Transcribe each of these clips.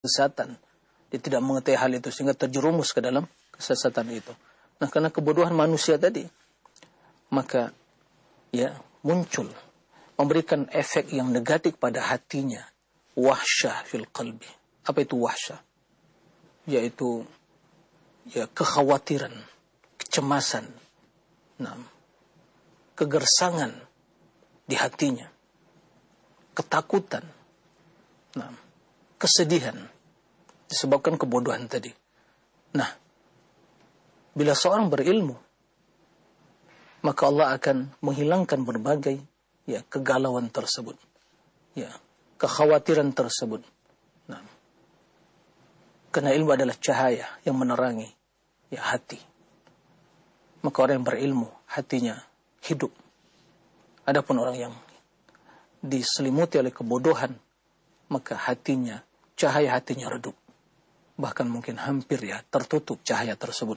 kesesatan. Dia tidak mengetahui hal itu sehingga terjerumus ke dalam kesesatan itu. Nah, karena kebodohan manusia tadi, maka ya muncul memberikan efek yang negatif pada hatinya. Wahsyah fil qalbi. Apa itu wahsyah? Yaitu ya kekhawatiran, kecemasan, kegersangan di hatinya, ketakutan, kesedihan disebabkan kebodohan tadi. Nah, bila seorang berilmu, maka Allah akan menghilangkan berbagai ya kegalauan tersebut, ya kekhawatiran tersebut. Nah, karena ilmu adalah cahaya yang menerangi ya hati. Maka orang yang berilmu hatinya hidup. Adapun orang yang diselimuti oleh kebodohan, maka hatinya, cahaya hatinya redup. Bahkan mungkin hampir ya tertutup cahaya tersebut.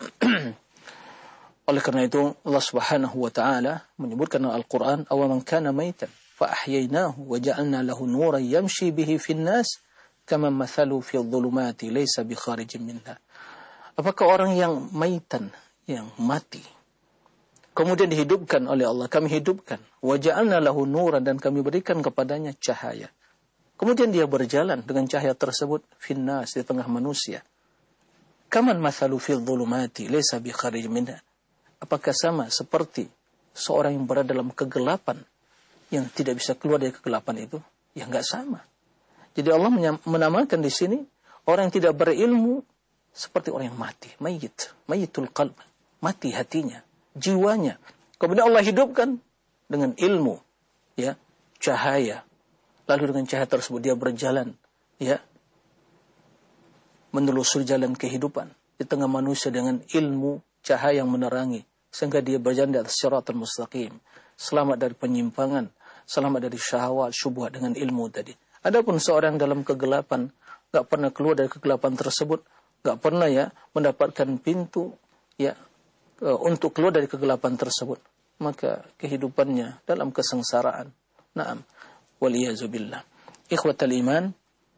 Oleh karena itu Allah Subhanahu wa taala menyebutkan dalam Al-Qur'an, "Aw man kana maitan fa ahyaynahu wa ja'alna lahu nuran yamshi bihi fin nas kama mathalu fi dhulumati laysa bi kharijin minha." Apakah orang yang maitan, yang mati, kemudian dihidupkan oleh Allah, kami hidupkan, wa ja'alna lahu nuran, dan kami berikan kepadanya cahaya. Kemudian dia berjalan dengan cahaya tersebut finnas, di tengah manusia. Kaman mathalu fil dhulumati laysa bi kharij minha. Apakah sama seperti seorang yang berada dalam kegelapan yang tidak bisa keluar dari kegelapan itu? Ya enggak sama. Jadi Allah menamakan di sini orang yang tidak berilmu seperti orang yang mati, mayitul qalb, mati hatinya, jiwanya. Kemudian Allah hidupkan dengan ilmu, ya, cahaya. Lalu dengan cahaya tersebut dia berjalan, ya, menelusuri jalan kehidupan di tengah manusia dengan ilmu cahaya yang menerangi, sehingga dia berjalan di atas siratal mustaqim, selamat dari penyimpangan, selamat dari syahwat, syubhat dengan ilmu tadi. Adapun seorang dalam kegelapan, enggak pernah keluar dari kegelapan tersebut, enggak pernah ya mendapatkan pintu ya untuk keluar dari kegelapan tersebut, maka kehidupannya dalam kesengsaraan. Naam. Waliyazubillah. Ikhwatal iman,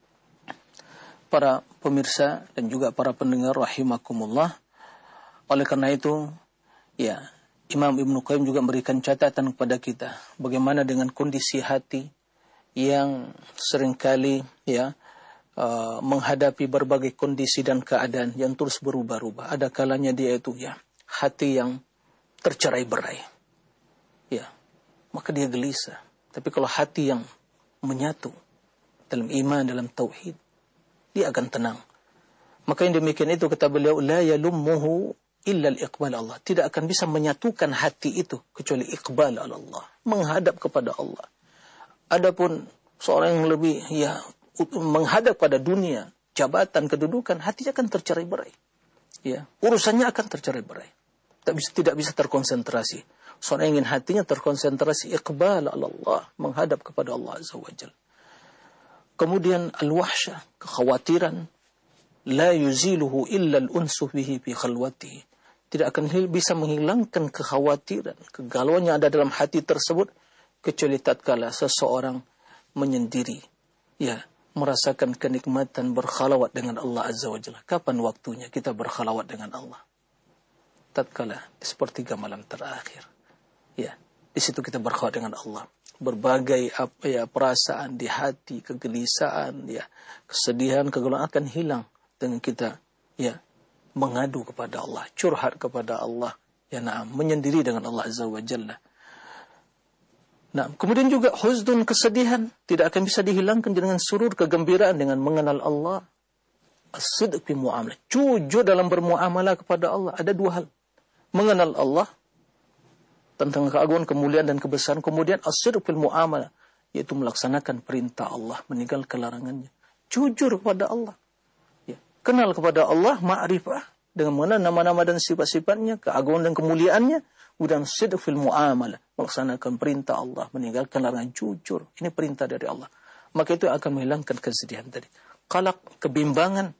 para pemirsa dan juga para pendengar rahimakumullah. Oleh karena itu, ya, Imam Ibnu Qayyim juga memberikan catatan kepada kita bagaimana dengan kondisi hati yang seringkali ya menghadapi berbagai kondisi dan keadaan yang terus berubah-ubah. Ada kalanya dia itu ya hati yang tercerai-berai. Ya, maka dia gelisah. Tapi kalau hati yang menyatu dalam iman, dalam tauhid, dia akan tenang. Maka yang demikian itu kata beliau, la yalummuhu illa al-iqbal Allah. Tidak akan bisa menyatukan hati itu kecuali iqbal Allah, menghadap kepada Allah. Adapun seorang yang lebih ya menghadap pada dunia, jabatan, kedudukan, hatinya akan tercerai-berai. Ya, urusannya akan tercerai-berai. Tidak bisa terkonsentrasi. Seorang ingin hatinya terkonsentrasi iqbal Allah, menghadap kepada Allah Azza wa Jalla. Kemudian al-wahsyah, kekhawatiran, la yuziluhu illa al-unsu bihi fi khalwatihi. Tidak akan bisa menghilangkan kekhawatiran, kegalauan yang ada dalam hati tersebut kecuali tatkala seseorang menyendiri, ya, merasakan kenikmatan berkhalawat dengan Allah Azza wa Jalla. Kapan waktunya kita berkhalawat dengan Allah? Tatkala di sepertiga malam terakhir. Ya, di situ kita berkhalawat dengan Allah. Berbagai perasaan di hati, kegelisahan, ya, kesedihan, kegalauan akan hilang dengan kita ya mengadu kepada Allah, curhat kepada Allah, ya, menyendiri dengan Allah Azza wa Jalla. Nah, kemudian juga huznun, kesedihan, tidak akan bisa dihilangkan dengan surur, kegembiraan dengan mengenal Allah. As-sidq fi muamalah, jujur dalam bermuamalah kepada Allah. Ada dua hal. Mengenal Allah tentang keagungan, kemuliaan dan kebesaran, kemudian as-sidq fil muamalah, yaitu melaksanakan perintah Allah, meninggalkan larangannya. Jujur kepada Allah. Ya. Kenal kepada Allah, ma'rifah, dengan mengenal nama-nama dan sifat-sifatnya, keagungan dan kemuliaannya. Dan sidq fil muamalah, melaksanakan perintah Allah, meninggalkan larangan, jujur. Ini perintah dari Allah. Maka itu akan menghilangkan kesedihan tadi. Qalaq, kebimbangan,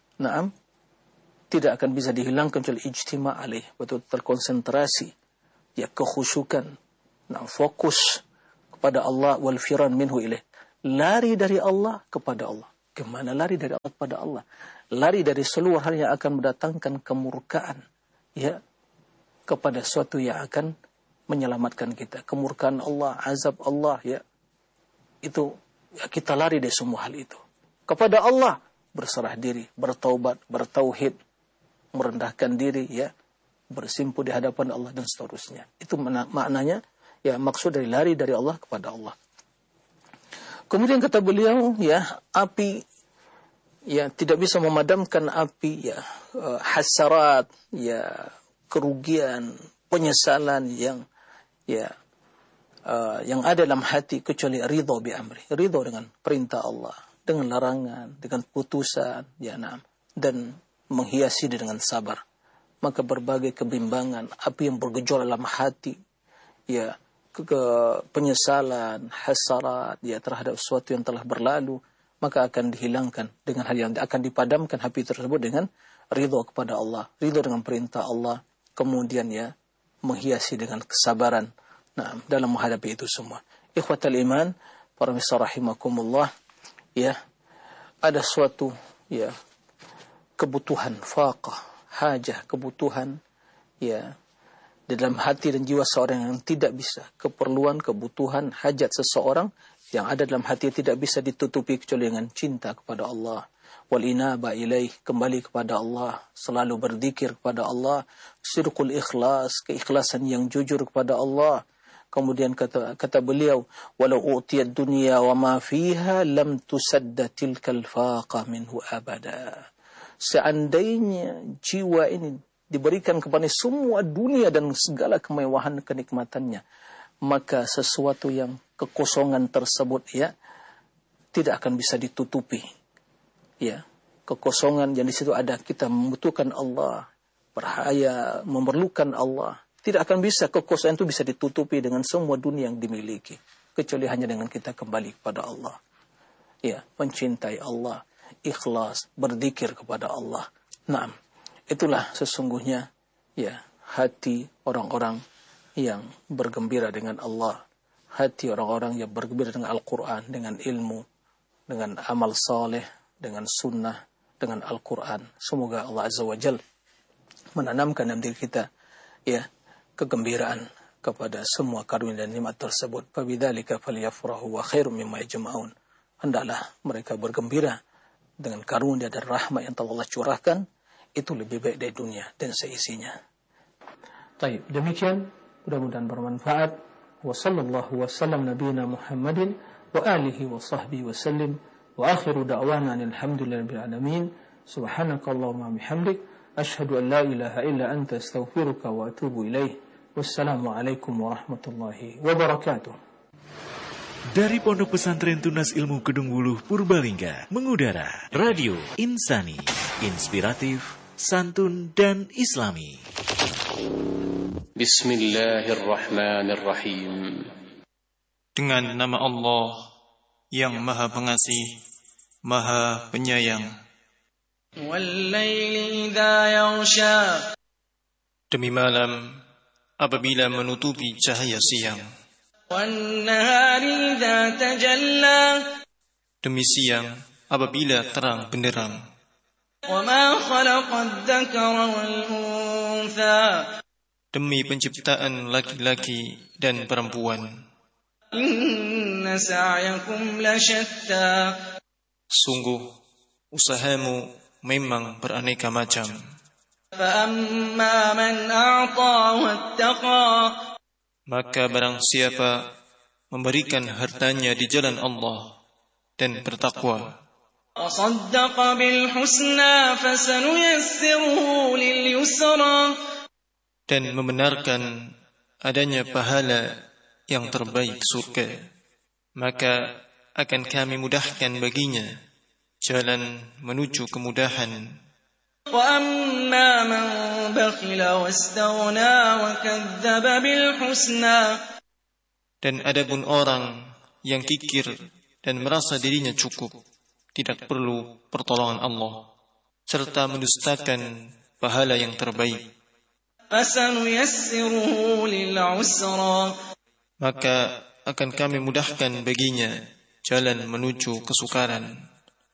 tidak akan bisa dihilangkan kecuali ijtima' alaih, betul terkonsentrasi, ya, kekhusyukan, fokus kepada Allah, wal firan minhu ilaih, lari dari Allah kepada Allah. Kemana lari dari Allah kepada Allah? Lari dari seluruh hal yang akan mendatangkan kemurkaan, ya, kepada suatu yang akan menyelamatkan kita. Kemurkaan Allah, azab Allah, ya. Itu, ya, kita lari dari semua hal itu. Kepada Allah berserah diri, bertaubat, bertauhid, merendahkan diri, ya, bersimpuh di hadapan Allah dan seterusnya. Itu maknanya, ya, maksud dari lari dari Allah kepada Allah. Kemudian kata beliau, ya, api, ya, tidak bisa memadamkan api, ya, hasarat, ya, kerugian, penyesalan yang, ya, yang ada dalam hati kecuali ridho bi amri, ridho dengan perintah Allah, dengan larangan, dengan putusan, ya, dan menghiasi dengan sabar. Maka berbagai kebimbangan, api yang bergejolak dalam hati, ya, penyesalan, hasarat, ya, terhadap sesuatu yang telah berlalu, maka akan dihilangkan dengan hal yang akan dipadamkan api tersebut dengan ridho kepada Allah, ridho dengan perintah Allah, kemudian, ya, menghiasi dengan kesabaran, dalam menghadapi itu semua. Ikhwatal iman, para misal rahimakumullah, ya, ada suatu, ya, kebutuhan, faqah, hajah, kebutuhan, ya, di dalam hati dan jiwa seorang yang tidak bisa, keperluan, kebutuhan, hajat seseorang yang ada dalam hati tidak bisa ditutupi kecuali dengan cinta kepada Allah. Wal inaba ilaih, kembali kepada Allah, selalu berzikir kepada Allah, sirqul ikhlas, keikhlasan yang jujur kepada Allah. Kemudian kata beliau, walau u'tiyad dunya wa ma fiha lam tusadda tilkal faqa minhu abada. Seandainya jiwa ini diberikan kepada semua dunia dan segala kemewahan kenikmatannya, maka sesuatu yang kekosongan tersebut, ya, tidak akan bisa ditutupi. Ya, kekosongan yang di situ ada, kita membutuhkan Allah, berhaya, memerlukan Allah. Tidak akan bisa, kekosongan itu bisa ditutupi dengan semua dunia yang dimiliki, kecuali hanya dengan kita kembali kepada Allah. Ya, mencintai Allah, ikhlas, berzikir kepada Allah. Naam. Itulah sesungguhnya, ya, hati orang-orang yang bergembira dengan Allah, hati orang-orang yang bergembira dengan Al-Quran, dengan ilmu, dengan amal saleh, dengan sunnah, dengan Al-Quran. Semoga Allah Azza wa Jal menanamkan dalam diri kita, ya, kegembiraan kepada semua karunia dan nikmat tersebut. Fabidzalika falyafrahu wa khairum mimma yajma'un. Hendaklah mereka bergembira dengan karunia dan rahmat yang telah Allah curahkan. Itu lebih baik dari dunia dan seisinya. Baik, demikian, mudah-mudahan bermanfaat. Wa sallallahu wa sallam nabiyina Muhammadin wa alihi wa sahbihi wa sallim. Wa akhiru da'wana alhamdulillahirabbil alamin. Subhanakallahumma bihamdik, asyhadu an la ilaha illa anta astaghfiruka wa atubu ilaih. Wassalamu alaikum warahmatullahi wabarakatuh. Dari Pondok Pesantren Tunas Ilmu Kedung Wuluh Purbalingga mengudara Radio Insani, inspiratif, santun dan islami. Bismillahirrahmanirrahim. Dengan nama Allah yang Maha Pengasih, Maha Penyayang. Wal-laili idza yaghsha. Demi malam apabila menutupi cahaya siang. Wan-nahari idza tajalla. Demi siang apabila terang benderang. Wa ma khalaqad dzakara wal-untha. Demi penciptaan laki-laki dan perempuan. Inna sa'yakum lasyatta. Sungguh usahamu memang beraneka macam. Fa amma man a'ta wattaqa. Maka barang siapa memberikan hartanya di jalan Allah dan bertakwa, وصدق بالحسنى فسنيسره لليسرى. Dan membenarkan adanya pahala yang terbaik surga, maka akan kami mudahkan baginya jalan menuju kemudahan. وأما من بخل واستغنى وكذب بالحسنى. Dan adapun orang yang kikir dan merasa dirinya cukup, tidak perlu pertolongan Allah, serta mendustakan pahala yang terbaik, فسنيسره للعسرى. maka akan kami mudahkan baginya jalan menuju kesukaran.